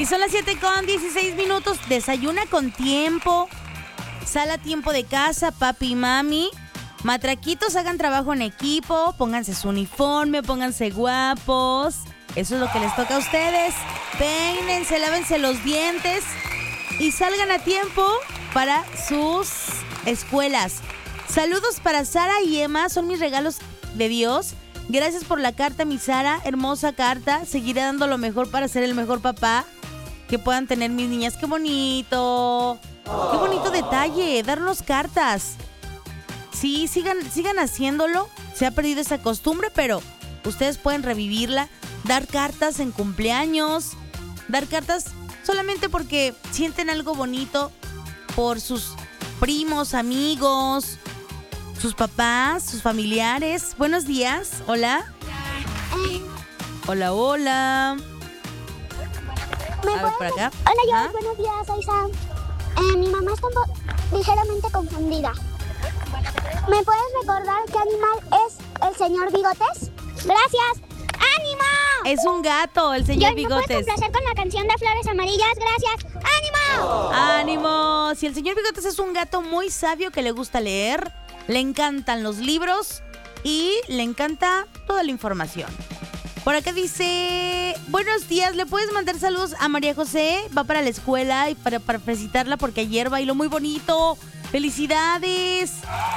Y son las 7:16. Desayuna con tiempo. Sal a tiempo de casa, papi y mami. Matraquitos, hagan trabajo en equipo. Pónganse su uniforme, pónganse guapos. Eso es lo que les toca a ustedes. Peínense, lávense los dientes. Y salgan a tiempo para sus escuelas. Saludos para Sara y Emma. Son mis regalos de Dios. Gracias por la carta, mi Sara. Hermosa carta. Seguiré dando lo mejor para ser el mejor papá que puedan tener mis niñas. ¡Qué bonito! ¡Qué bonito detalle! Darnos cartas. Sí, sigan haciéndolo. Se ha perdido esa costumbre, pero ustedes pueden revivirla. Dar cartas en cumpleaños. Dar cartas solamente porque sienten algo bonito por sus primos, amigos, sus papás, sus familiares. Buenos días. Hola. Hola, hola. A ver, por acá. Hola, buenos días, soy Sam. Mi mamá está ligeramente confundida. ¿Me puedes recordar qué animal es el señor Bigotes? Gracias. ¡Ánimo! Es un gato, el señor Bigotes. ¿Me puedes complacer con la canción de Flores Amarillas? Gracias. ¡Ánimo! ¡Ánimo! Si el señor Bigotes es un gato muy sabio que le gusta leer, le encantan los libros y le encanta toda la información. Por acá dice, buenos días, ¿le puedes mandar saludos a María José? Va para la escuela y para felicitarla porque ayer bailó muy bonito. ¡Felicidades!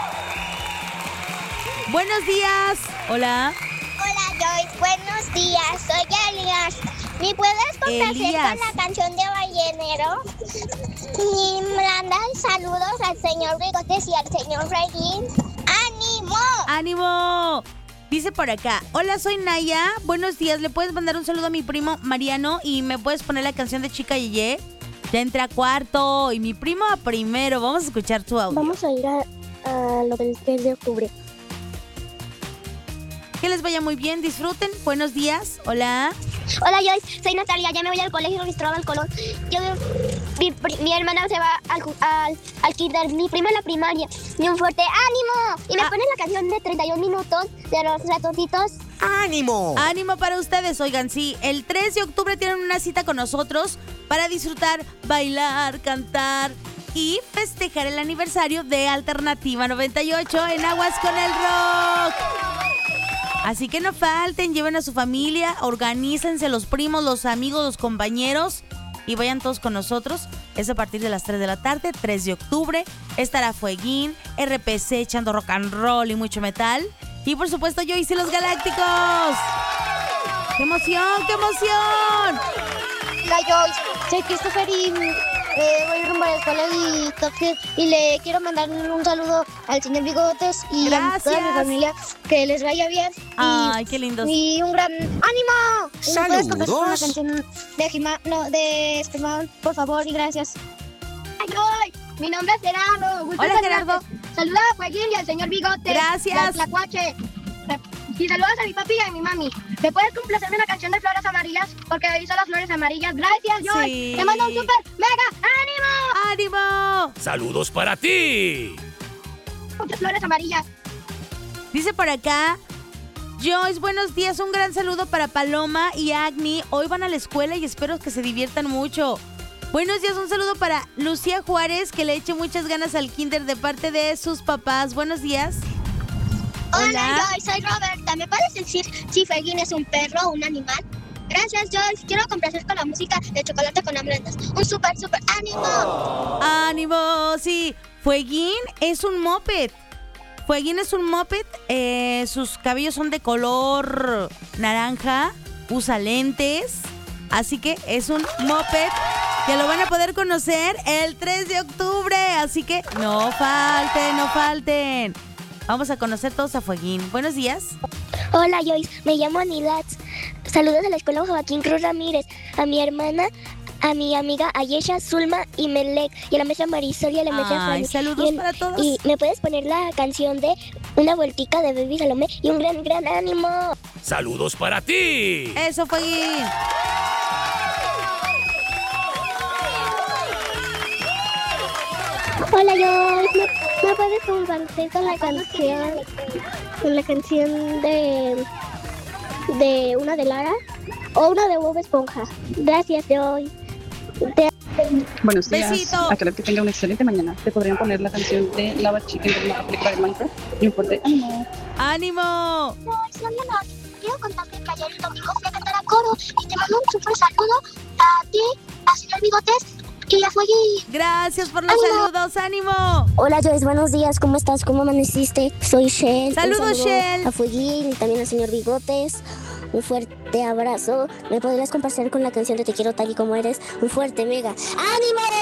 Buenos días. Hola. Hola, Joyce. Buenos días. Soy Elías. ¿Me puedes complacer con la canción de Ballenero? Y mandar saludos al señor Bigotes y al señor Regín. ¡Ánimo! ¡Ánimo! Dice por acá, hola, soy Naya. Buenos días, ¿le puedes mandar un saludo a mi primo Mariano? Y me puedes poner la canción de Chica Yeye. Ya entra a cuarto y mi primo a primero. Vamos a escuchar tu audio. Vamos a ir a lo del 3 de octubre. Que les vaya muy bien, disfruten. Buenos días, hola. Hola, Joyce, soy Natalia, ya me voy al colegio Cristóbal Colón. Mi hermana se va al kinder, mi prima a la primaria. Y un fuerte ¡ánimo! Y me pones la canción de 31 minutos de los ratoncitos. ¡Ánimo! ¡Ánimo para ustedes! Oigan, sí, el 3 de octubre tienen una cita con nosotros para disfrutar, bailar, cantar y festejar el aniversario de Alternativa 98 en Aguas con el Rock. Así que no falten, lleven a su familia, organícense los primos, los amigos, los compañeros y vayan todos con nosotros. Es a partir de las 3 de la tarde, 3 de octubre. Estará Fueguín, RPC echando rock and roll y mucho metal. Y por supuesto Joyce y los Galácticos. ¡Qué emoción, qué emoción! Hola, Joyce, soy Christopher y voy rumbo a la escuela y le quiero mandar un saludo al señor Bigotes y a toda mi familia, que les vaya bien. Ay, qué lindos. Y un gran ánimo. Saludos. ¿Me puedes complacer con la canción de Esperman, por favor, y gracias? Ay, mi nombre es Gerardo. Hola, Gerardo. Saluda a Joaquín y al señor Bigotes. Gracias. La Tlacuache. Y saludos a mi papi y a mi mami. ¿Me puedes complacerme una canción de Flores Amarillas? Porque hoy son las flores amarillas. Gracias, Joy. Sí. Te mando un super mega ánimo. ¡Ánimo! ¡Saludos para ti! Muchas flores amarillas. Dice por acá, Joyce, buenos días. Un gran saludo para Paloma y Agni. Hoy van a la escuela y espero que se diviertan mucho. Buenos días, un saludo para Lucía Juárez, que le eche muchas ganas al kinder de parte de sus papás. Buenos días. Hola, Joyce, soy Roberta. ¿Me puedes decir si Fueguín es un perro o un animal? Gracias, Joyce. Quiero complacer con la música de Chocolate con Almendras. Un super ánimo. ¡Ánimo! Sí, Fueguín es un moped. Fueguín es un moped. Sus cabellos son de color naranja. Usa lentes. Así que es un moped que lo van a poder conocer el 3 de octubre. Así que no falten, no falten. Vamos a conocer todos a Fueguín. Buenos días. Hola, Joyce. Me llamo Anilats. Saludos a la escuela Joaquín Cruz Ramírez, a mi hermana, a mi amiga Ayesha, Zulma y Melek, y a la maestra Marisol y a la maestra Fanny. Saludos para todos. Y me puedes poner la canción de Una Vueltica de Baby Salomé y un gran ánimo. ¡Saludos para ti! Eso, Fueguín. Hola, Joyce. ¿Me puedes compartir con la canción de una de Lara o una de Bob Esponja? Gracias, Joyce. Buenos días. Besito. Aclarar que tenga una excelente mañana. Te podrían poner la canción de Lava Chicken de la película de Minecraft y un fuerte ánimo. ¡Ánimo! No, soy Ana. Quiero contarte que ayer el domingo fui a cantar a coro y te mando un súper saludo a ti, a señor Bigotes y a Fuegui. Gracias por los saludos, ánimo. Hola Joyce, buenos días, ¿cómo estás? ¿Cómo amaneciste? Soy Shell. Saludos, Un saludo Shell. a Fueguín y también al señor Bigotes. Un fuerte abrazo. ¿Me podrías complacer con la canción de Te quiero tal y como eres? Un fuerte mega. ¡Ánimo!